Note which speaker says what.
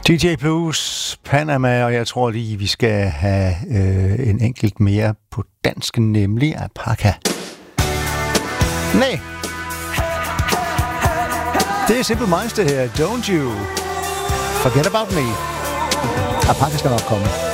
Speaker 1: DJ Blues, Panama, og jeg tror lige, vi skal have en enkelt mere på dansk, nemlig Alpaca. Nej, det er Simple Minds det her. Don't you forget about me. Alpaca skal nok komme.